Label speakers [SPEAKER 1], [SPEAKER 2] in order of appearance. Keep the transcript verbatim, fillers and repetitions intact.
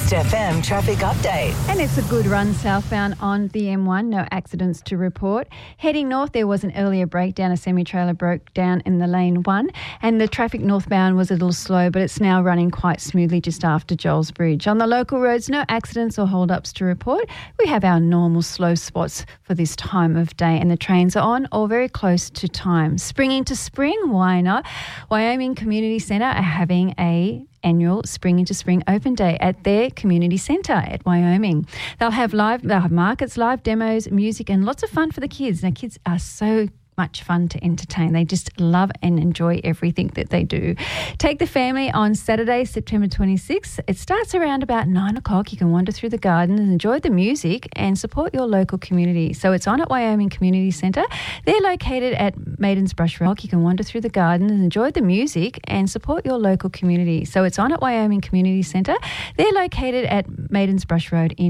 [SPEAKER 1] East F M traffic update.
[SPEAKER 2] And it's a good run southbound on the M one. No accidents to report. Heading north, there was an earlier breakdown. A semi-trailer broke down in the lane one. And the traffic northbound was a little slow, but it's now running quite smoothly just after Joel's Bridge. On the local roads, no accidents or hold-ups to report. We have our normal slow spots for this time of day, and the trains are on or very close to time. Spring into spring, why not? Wyoming Community Centre are having a annual Spring into Spring Open Day at their community centre at Wyoming. They'll have live, they'll have markets, live demos, music, and lots of fun for the kids. Now, kids are so much fun to entertain. They just love and enjoy everything that they do. Take the family on Saturday, September twenty-sixth. It starts around about nine o'clock. You can wander through the garden and enjoy the music and support your local community. So it's on at Wyoming Community Centre. They're located at Maidens Brush Road. You can wander through the garden and enjoy the music and support your local community. So it's on at Wyoming Community Centre. They're located at Maidens Brush Road in